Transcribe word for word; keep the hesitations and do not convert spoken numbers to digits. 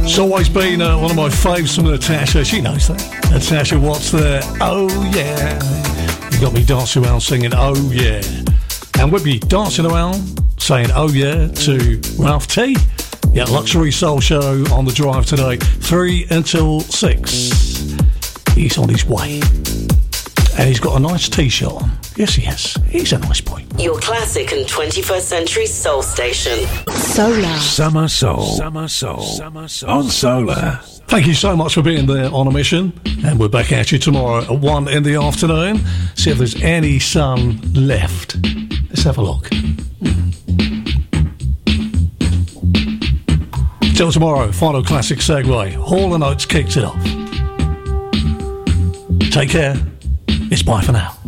It's always been uh, one of my faves from Natasha. She knows that. Natasha, what's there? Oh, yeah. You got me dancing around singing, oh, yeah. And we'll be dancing around saying, oh, yeah, to Ralph T. Yeah, Luxury Soul Show on the drive today, three until six. He's on his way. And he's got a nice T-shirt on. Yes, he has. He's a nice boy. Your classic and twenty-first century soul station. Solar. Summer Soul. Summer Soul. Summer Soul. On Solar. Thank you so much for being there on a mission. And we're back at you tomorrow at one in the afternoon. See if there's any sun left. Let's have a look. Till tomorrow, final classic segue. Hall and Oates kicked it off. Take care. It's bye for now.